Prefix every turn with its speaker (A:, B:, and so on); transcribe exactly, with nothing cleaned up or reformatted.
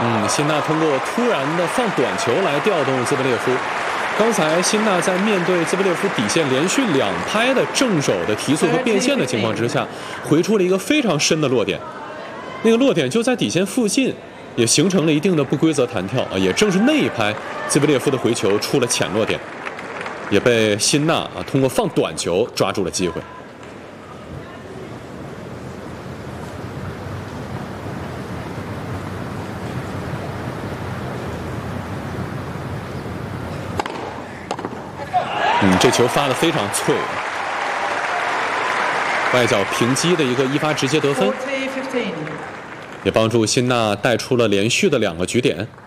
A: 嗯，辛纳通过突然的放短球来调动兹维列夫。刚才辛纳在面对兹维列夫底线连续两拍的正手的提速和变线的情况之下，回出了一个非常深的落点，那个落点就在底线附近，也形成了一定的不规则弹跳啊。也正是那一拍，兹维列夫的回球出了浅落点，也被辛纳啊通过放短球抓住了机会。嗯，这球发得非常脆，外角平击的一个一发直接得分，也帮助辛纳带出了连续的两个局点。